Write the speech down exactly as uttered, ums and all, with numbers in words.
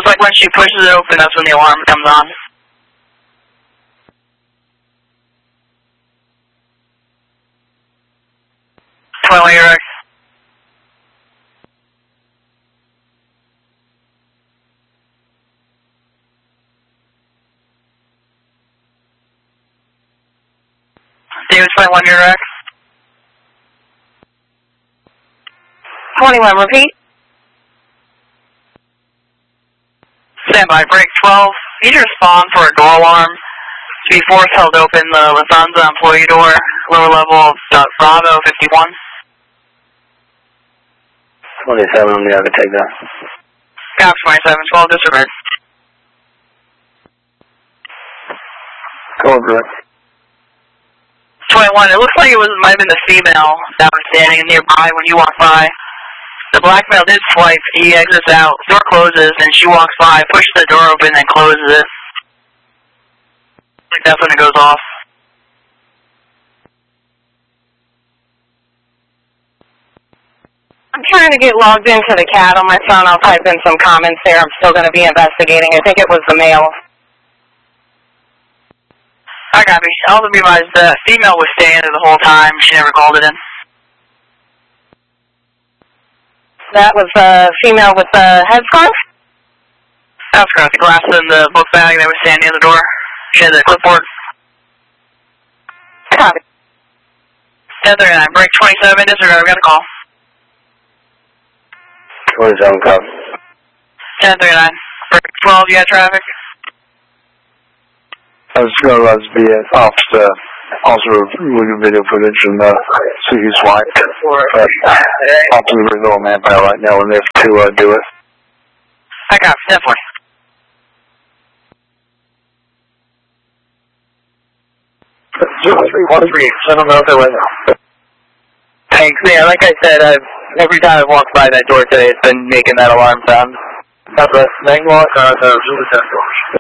like when she pushes it open, that's when the alarm comes on. twenty-one, you're right. David, twenty-one, you're right. twenty-one, repeat. Stand by, break twelve. Need to respond for a door alarm to be force held open the Lufthansa employee door, lower level of Bravo fifty-one. twenty-seven, I'm going to take that. Cox twenty-seven, twelve, disregard. Go over it. twenty-one, it looks like it was might have been the female that was standing nearby when you walked by. The black male did swipe, he exits out, door closes, and she walks by, pushes the door open, and closes it. Like that's when it goes off. I'm trying to get logged into the C A D on my phone. I'll type in some comments there. I'm still going to be investigating. I think it was the male. I got me. Also be advised, the female was staying there the whole time. She never called it in. That was the female with the headscarf? That's correct. The glasses and the book bag that was standing near the door. She had the clipboard. Copy. ten thirty-nine, break twenty-seven, disregard. We got a call. twenty-seven, copy. ten thirty-nine, break twelve, you got traffic? I was going to let us be an officer. Also, looking video footage and uh, see who's white. But officer is on manpower right now, and they have to uh, do it. I got ten forty. zero three one three eight, seven out there right now. Thanks. Yeah, like I said, I've, every time I've walked by that door today, it's been making that alarm sound. Southwest, Nangwalk, uh, uh, Zulu ten doors.